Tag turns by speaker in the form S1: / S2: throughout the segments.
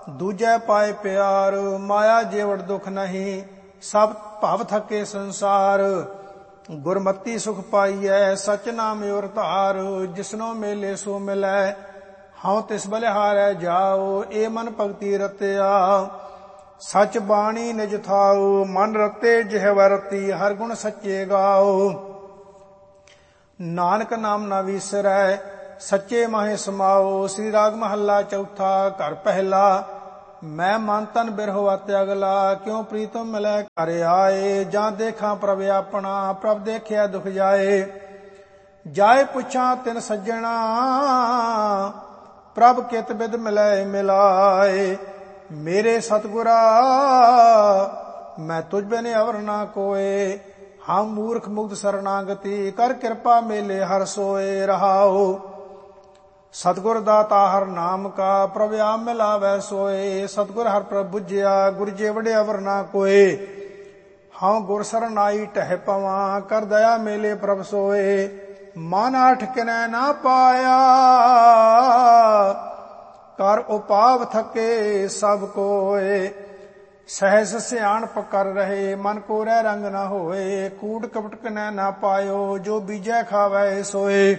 S1: ਦੂਜੈ ਪਾਏ ਪਿਆਰ, ਮਾਇਆ ਜੀਵੜ ਦੁਖ ਨਹੀਂ, ਸਭ ਭਵ ਥਕੇ ਸੰਸਾਰ। ਗੁਰਮਤੀ ਸੁਖ ਪਾਈਐ, ਸਚ ਨਾਮ ਔਰ ਧਾਰ, ਜਿਸਨੋ ਮੇਲੇ ਸੋ ਮਿਲੈ, ਹਉ ਤਿਸ ਬਲਿਹਾਰੈ ਜਾਓ। ਏ ਮਨ ਭਗਤੀ ਰਤਿਆ, ਸਚ ਬਾਣੀ ਨਿਜ ਥਾਉ, ਮਨ ਰਤੇ ਜਿਹਵ ਰਤੀ, ਹਰ ਗੁਣ ਸੱਚੇ ਗਾਓ। ਨਾਨਕ ਨਾਮ ਨਾ ਵੀਸਰੈ, ਸੱਚੇ ਮਾਹੇ ਸਮਾਓ। ਸ੍ਰੀ ਰਾਗ ਮਹੱਲਾ ਚੌਥਾ। ਘਰ ਪਹਿਲਾ। ਮੈਂ ਮਨ ਤਨ ਬਿਰਹੁ ਅਤਿ ਅਗਲਾ, ਕਿਉ ਪ੍ਰੀਤਮ ਮਿਲੈ ਘਰ ਆਏ। ਜਾਂ ਦੇਖਾਂ ਪ੍ਰਭ ਆਪਣਾ, ਪ੍ਰਭ ਦੇਖਿਆ ਦੁਖ ਜਾਏ। ਜਾਏ ਪੁੱਛਾਂ ਤਿਨ ਸੱਜਣਾ, ਪ੍ਰਭ ਕਿਤ ਬਿਦ ਮਿਲੈ ਮਿਲਾਏ। ਮੇਰੇ ਸਤਿਗੁਰਾ ਮੈਂ ਤੁਝ ਬਿਨ ਅਵਰ ਨਾ ਕੋਏ, ਹਮ ਮੂਰਖ ਮੁਗਧ ਸਰਨਾਗਤੀ, ਕਰ ਕਿਰਪਾ ਮੇਲੇ ਹਰ ਸੋਏ। ਰਹਾਉ ਸਤਿਗੁਰ ਦਾਤਾ ਹਰ ਨਾਮ ਕਾ, ਪ੍ਰਭ ਆਪ ਮਿਲਾਵੈ ਸੋਏ। ਸਤਿਗੁਰ ਹਰ ਪ੍ਰਭ ਬੁਝਿਆ, ਗੁਰ ਜੇ ਵਡਿਆ ਅਵਰ ਨਾ ਕੋਏ। ਹਉ ਗੁਰ ਸਰਨ ਆਈ ਟਹਿ ਪਵਾਂ, ਕਰ ਦਇਆ ਮੇਲੇ ਪ੍ਰਭ ਸੋਏ। ਮਨ ਆਠ ਕਿਨੈ ਨਾ ਪਾਇਆ, ਕਰ ਉਪਾਵ ਥਕੇ ਸਭ ਕੋਏ। ਸਹਿਸ ਸਿਆਣਪ ਕਰ ਰਹੇ, ਮਨ ਕੋ ਰਹਿ ਰੰਗ ਨਾ ਹੋਏ। ਕੂੜ ਕਪਟ ਕਿਨੈ ਨਾ ਪਾਇਓ, ਜੋ ਬੀਜੈ ਖਾਵੈ ਸੋਏ।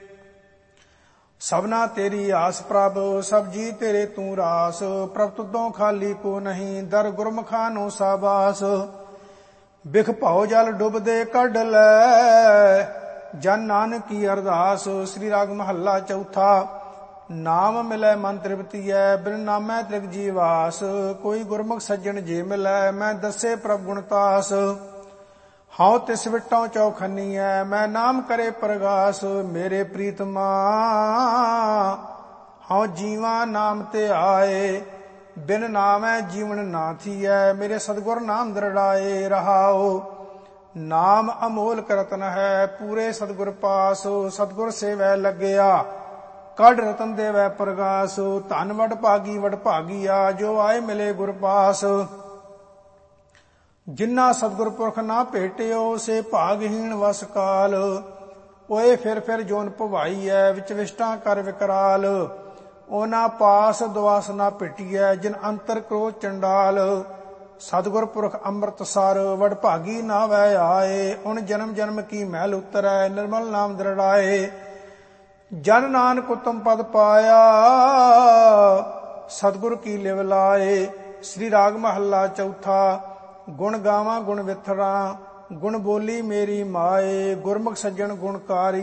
S1: ਸਭਨਾ ਤੇਰੀ ਆਸ ਪ੍ਰਭ, ਸਭ ਜੀ ਤੇਰੇ ਤੂੰ ਰਾਸ। ਪ੍ਰਭ ਤੁਦੋਂ ਖਾਲੀ ਕੋ ਨਹੀਂ, ਦਰ ਗੁਰਮੁਖਾਂ ਨੂੰ ਸਾਬਾਸ। ਬਿਖ ਭਉ ਜਲ ਡੁੱਬਦੇ ਕੱਢ ਲੈ, ਜਨ ਨਾਨਕ ਕੀ ਅਰਦਾਸ। ਸ੍ਰੀ ਰਾਗ ਮਹੱਲਾ ਚੌਥਾ। ਨਾਮ ਮਿਲੈ ਮਨ ਤ੍ਰਿਪਤੀਐ, ਬਿਨ ਨਾਮੈ ਤ੍ਰਿਗ ਜੀਵਾਸ। ਕੋਈ ਗੁਰਮੁਖ ਸੱਜਣ ਜੇ ਮਿਲੈ, ਮੈਂ ਦੱਸੇ ਪ੍ਰਭ ਗੁਣਤਾਸ। ਹਉ ਤਿਸ ਵਿਟੋਂ ਚੌਖਨੀਐ, ਮੈਂ ਨਾਮ ਕਰੇ ਪ੍ਰਗਾਸ। ਮੇਰੇ ਪ੍ਰੀਤਮਾ ਹਉ ਜੀਵਾ ਨਾਮ ਤੇ ਆਏ, ਬਿਨ ਨਾਮੈ ਜੀਵਨ ਨਾ ਥੀਐ। ਮੇਰੇ ਸਤਿਗੁਰ ਨਾਮ ਦ੍ਰਿੜਾਏ। ਰਹਾਉ ਨਾਮ ਅਮੋਲਕ ਰਤਨ ਹੈ, ਪੂਰੇ ਸਤਿਗੁਰ ਪਾਸ। ਸਤਿਗੁਰ ਸੇਵੈ ਲੱਗਿਆ, ਕੱਢ ਰਤਨ ਦੇਵੈ ਪ੍ਰਗਾਸ। ਧਨ ਵਡ ਭਾਗੀਆ, ਜੋ ਆਏ ਮਿਲੇ ਗੁਰ ਪਾਸ। ਜਿਨ੍ਹਾਂ ਸਤਿਗੁਰ ਪੁਰਖ ਨਾ ਭੇਟਿਓ, ਸੇ ਭਾਗਹੀਣ ਵਸ ਕਾਲ। ਓਏ ਫਿਰ ਜੋਨ ਭਵਾਈ ਐ, ਵਿਚ ਵਿਸ਼ਟਾਂ ਕਰ ਵਿਕਰਾਲ। ਉਹਨਾਂ ਪਾਸ ਦੁਆਸ ਨਾ ਭਿਟੀਐ, ਜਿਨ ਅੰਤਰ ਕ੍ਰੋਧ ਚੰਡਾਲ। ਸਤਿਗੁਰ ਪੁਰਖ ਅੰਮ੍ਰਿਤ ਸਰ, ਵਡ ਭਾਗੀ ਨਾ ਵੈ ਆਏ। ਉਨ ਜਨਮ ਜਨਮ ਕੀ ਮਹਿਲ ਉਤਰੈ, ਨਿਰਮਲ ਨਾਮ ਦ੍ਰਿੜਾਏ। ਜਨ ਨਾਨਕ ਉਤਮ ਪਦ ਪਾਇਆ, ਸਤਿਗੁਰ ਕੀ ਲਿਵ ਲਾਏ। ਸ੍ਰੀ ਰਾਗ ਮਹੱਲਾ ਚੌਥਾ। ਗੁਣ ਗਾਵਾਂ ਗੁਣ ਵਿਥਰਾਂ, ਗੁਣ ਬੋਲੀ ਮੇਰੀ ਮਾਏ। ਗੁਰਮੁਖ ਸੱਜਣ ਗੁਣਕਾਰੀ,